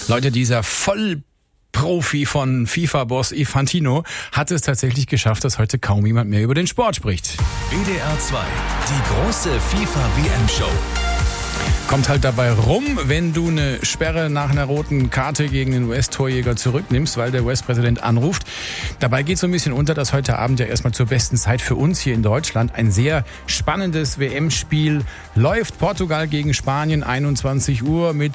Leute, dieser Vollprofi von FIFA-Boss Infantino hat es tatsächlich geschafft, dass heute kaum jemand mehr über den Sport spricht. WDR 2, die große FIFA-WM-Show. Kommt halt dabei rum, wenn du eine Sperre nach einer roten Karte gegen den US-Torjäger zurücknimmst, weil der US-Präsident anruft. Dabei geht so ein bisschen unter, dass heute Abend ja erstmal zur besten Zeit für uns hier in Deutschland ein sehr spannendes WM-Spiel läuft. Portugal gegen Spanien, 21 Uhr mit